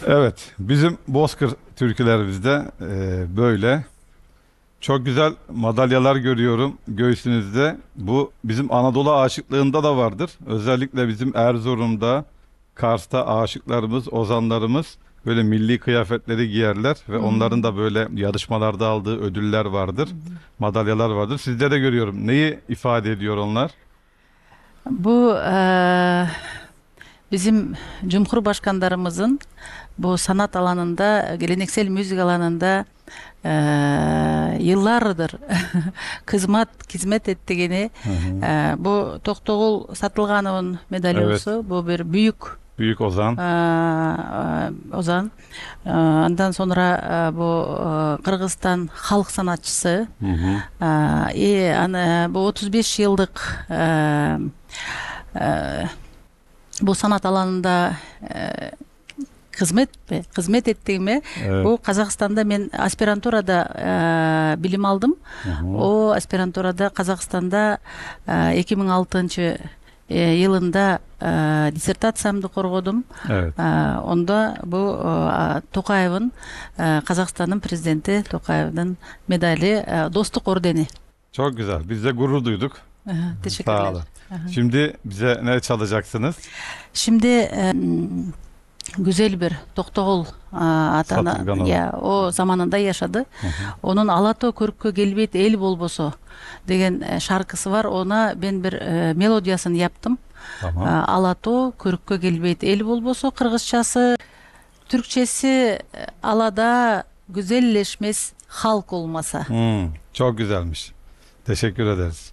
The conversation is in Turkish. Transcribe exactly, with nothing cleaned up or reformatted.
Evet, bizim Bozkır türkülerimizde e, böyle çok güzel madalyalar görüyorum göğsünüzde. Bu bizim Anadolu aşıklığında da vardır. Özellikle bizim Erzurum'da, Kars'ta aşıklarımız, ozanlarımız böyle milli kıyafetleri giyerler ve onların Hmm. da böyle yarışmalarda aldığı ödüller vardır, madalyalar vardır. Sizde de görüyorum. Neyi ifade ediyor onlar? Bu eee, bizim Cumhurbaşkanlarımızın bu sanat alanında, geleneksel müzik alanında eee, yıllardır hizmet hizmet ettiğini, Hı hı. eee, bu Toktogul Satılganov'un Evet, medalyosu, bu bir büyük büyük ozan. eee, ozan. Eee, Ondan sonra eee, bu eee, Kırgızistan halk sanatçısı. Hı hı. Eee, и аны- bu otuz beş yıllık eee, eee, bu sanat alanında eee, hizmet mi, hizmet ettiğimi, Evet. bu Kazakistan'da ben aspiranturada eee, bilim aldım. Hı hı. O aspiranturada Kazakistan'da eee, iki bin altıncı eee, yılında eee диссертациямды коргодум. Evet. Eee, Onda bu eee, Tokaев'in, eee, Kazakistan'ın prezidenti Tokaev'in medali, eee, Dostluk Ordeni. Çok güzel. Biz de gurur duyduk. Aha, Sağ teşekkürler. olun. Aha. Şimdi bize ne çalacaksınız? Şimdi e, güzel bir Toktogul atana Satılganova. ya o zamanında yaşadı. Hı hı. Onun Alato көрккө келбейт el bolboso деген e, şarkısı var. Ona ben bir e, melodiyasını yaptım. E, Tamam. Alato көрккө келбейт el bolboso Kırgızçası, Türkçesi e, Alada güzelleşmez halk olmasa. Hmm, çok güzelmiş. Teşekkür ederiz.